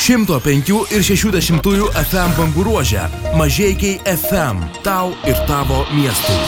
105 ir 60 FM bangų ruože. Mažeikiai FM. Tau ir tavo miestui.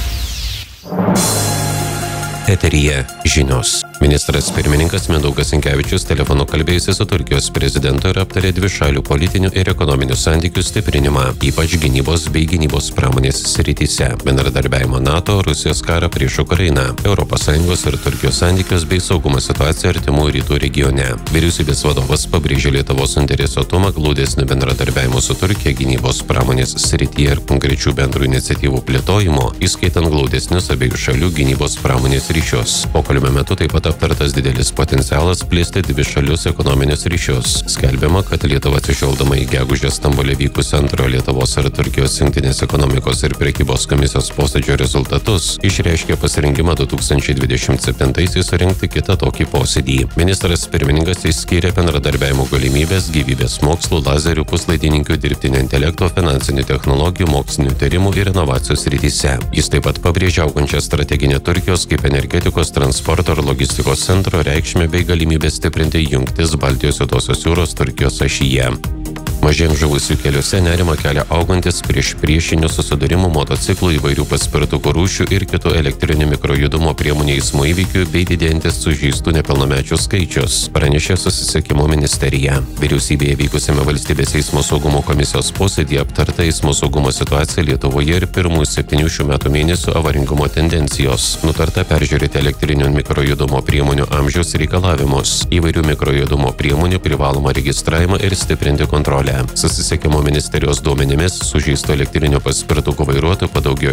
Eteryje žinios. Ministras pirmininkas Mindaugas Sinkevičius telefonu kalbėjosi su Turkijos prezidentu ir aptarė dvišalių politinių ir ekonominių santykių stiprinimą, ypač gynybos bei gynybos pramonės srityse, bendradarbiavimo NATO, Rusijos karą prieš Ukrainą, ES ir Turkijos santykius bei saugumo situaciją artimų rytų regione. Vyriausybės vadovas pabrėžė Lietuvos suinteresuotumą glaudesniu bendradarbiavimu su Turkija gynybos pramonės srityje ir konkrečių bendrų iniciatyvų plėtojimo, įskaitant glaudesnius abiejų šalių gynybos pramonės ryšius. Pokalbio metu taip pat aptartas didelis potencialas plėsti dvišalius ekonominius ryšius. Skelbiama, kad Lietuva atsižvelgdama į gegužę Stambule vykusio antrojo Lietuvos ir Turkijos jungtinės ekonomikos ir prekybos komisijos posėdžio rezultatus išreiškė pasirengimą 2027-aisiais surengti kitą tokį posėdį. Ministras pirmininkas išskyrė bendradarbiavimo galimybės gyvybės mokslų, lazerių, puslaidininkių, dirbtinio intelekto, finansinių technologijų, mokslinių tyrimų ir inovacijų srityse. Jis taip pat pabrėžė augančią strateginę Turkijos kaip energetikos, transporto ir logistikos centro reikšmę bei galimybę stiprinti jungtis Baltijos juodosios jūros Turkijos ašyje. Mažiems žuvusių keliuose nerimą kelia augantis priešinių susidūrimų motociklų, įvairių paspirtukų rūšių ir kitų elektrinių mikrojudumo priemonių eismo įvykių bei didėjantis sužeistų nepilnamečių skaičius, pranešė Susisiekimo ministerija. Vyriausybėje vykusiame valstybės eismo saugumo komisijos posėdyje aptarta eismo saugumo situacija Lietuvoje ir pirmųjų 7 šių metų mėnesių avaringumo tendencijos. Nutarta peržiūrėti elektrinių mikrojudumo priemonių amžiaus reikalavimus, įvairių mikrojudumo priemonių privalomą registravimą ir stiprinti kontrolę. Susisiekimo ministerijos duomenimis sužeistų elektrinių paspirtukų vairuotojų padaugėjo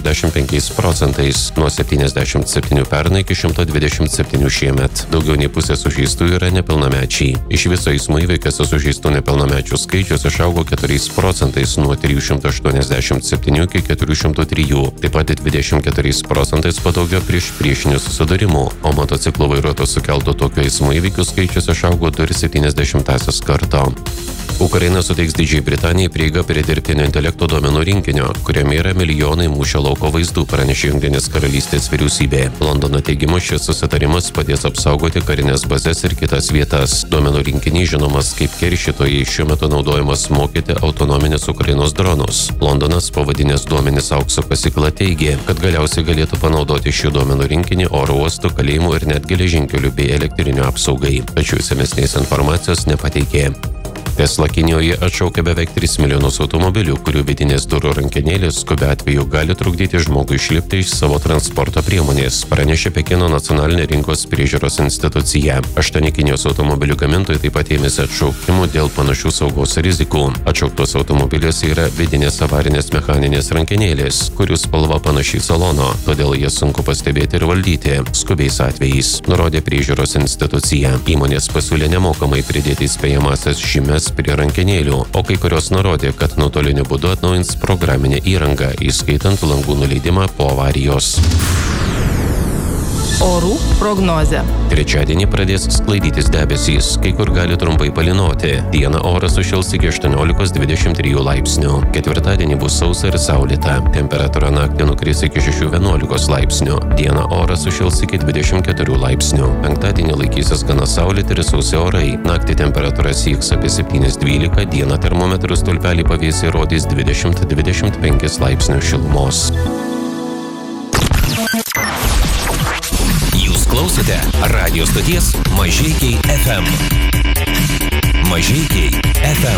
65%, nuo 77 pernai iki 127 šiemet. Daugiau nei pusė sužeistų yra nepilnamečiai. Iš viso eismo įvykiuose sužeistų nepilnamečių skaičius išaugo 4%, nuo 387 iki 403. Taip pat 24% padaugėjo priešinių susidūrimų, o motociklų vairuotojų sukeltų tokių eismo įvykių skaičius išaugo 2,7 karto. Ukraina suteiks Didžiajai Britanijai prieigą prie dirbtinio intelekto duomenų rinkinio, kuriame yra milijonai mūšio lauko vaizdų, pranešė Jungtinės karalystės vyriausybė. Londono teigimu šis susitarimas padės apsaugoti karinės bazes ir kitas vietas. Duomenų rinkinys žinomas kaip keršytojai šiuo metu naudojamas mokyti autonominius Ukrainos dronus. Londonas, pavadinęs duomenis aukso kasykla, teigė, kad galiausiai galėtų panaudoti šių duomenų rinkinį oro uostų, kalėjimų ir net geležinkelių bei elektrinių apsaugai. Tačiau išsamesnės informacijos nepateikė. Tesla Kinijoje atšaukia beveik 3 milijonus automobilių, kurių vidinės durų rankenėlės skubiu atveju gali trukdyti žmogui išlipti iš savo transporto priemonės, pranešė Pekino nacionalinė rinkos priežiūros institucija. 8 Kinijos automobilių gamintojai taip pat ėmėsi atšaukimų dėl panašių saugos rizikų. Atšauktos automobiliuose yra vidinės avarinės mechaninės rankenėlės, kurių spalva panaši į salono, todėl jas sunku pastebėti ir valdyti skubiais atvejais, nurodė priežiūros institucija. Įmonės pasiūlė nemokamai pridėti įspėjamąsias žymes prie rankenėlių, o kai kurios nurodė, kad nuotoliniu būdu atnaujins programinę įrangą, įskaitant langų nuleidimą po avarijos. Orų prognozė. Trečiadienį pradės sklaidytis debesys, kai kur gali trumpai palynoti. Dieną oras sušils iki 18-23 laipsnių. Ketvirtadienį bus sausa ir saulėta. Temperatūra naktį nukris iki 6-11 laipsnių. Dieną oras sušils iki 24 laipsnių. Penktadienį laikysis gana saulėti ir sausi orai. Naktį temperatūra sieks apie 7-12, dieną termometrų stulpelį pavėsiai rodys 20-25 laipsnių šilumos. Klausote radio stoties Mažeikiai FM. Mažeikiai FM.